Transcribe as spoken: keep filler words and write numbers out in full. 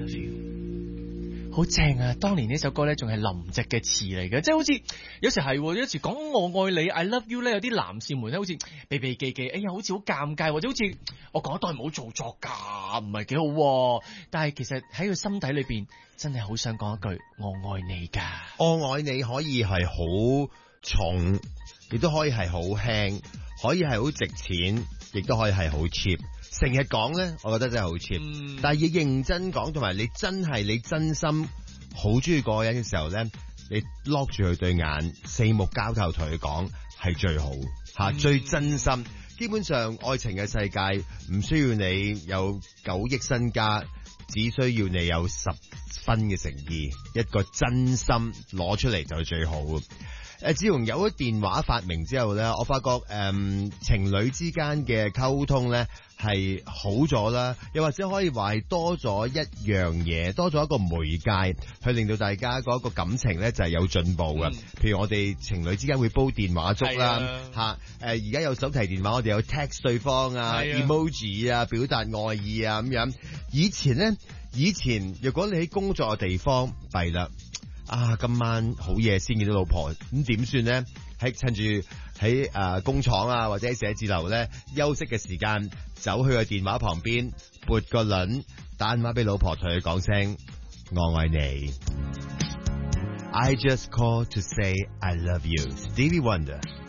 love you。好正啊！當年呢首歌咧仲係林夕嘅詞嚟嘅，即係好似有時係，有時講我愛你 I love you 咧，有啲男士們咧好似避避忌忌，哎呀好似好尷尬，或者好似我嗰代冇做作㗎，唔係幾好喎。但係其實喺佢心底裏邊真係好想講一句我愛你㗎。 我愛你可以係好重，亦都可以係好輕，可以係好值錢，亦都可以係好 cheap。成日講咧，我覺得真係好 cheap。嗯、但係要認真講，同埋你真係你真心好中意嗰個人嘅時候咧，你 lock 住佢對眼，四目交投同佢講係最好吓，嗯、最真心。基本上愛情嘅世界唔需要你有九億身家，只需要你有十分嘅誠意，一個真心攞出嚟就係最好。誒，自從有咗電話發明之後咧，我發覺誒、嗯、情侶之間嘅溝通咧係好咗啦，又或者可以話係多咗一樣嘢，多咗一個媒介去令到大家嗰個感情咧就係有進步嘅。嗯、譬如我哋情侶之間會煲電話粥啦，吓誒而家有手提電話，我哋有 text 對方啊 emoji 啊，表達愛意啊咁樣。以前咧，以前如果你喺工作嘅地方弊啦。啊！今晚好夜先見到老婆，咁點算咧？喺趁住喺誒工廠啊，或者喺寫字樓咧休息嘅時間，走去個電話旁邊撥個輪，打電話俾老婆，同佢講聲我愛你。I just call to say I love you. Stevie Wonder.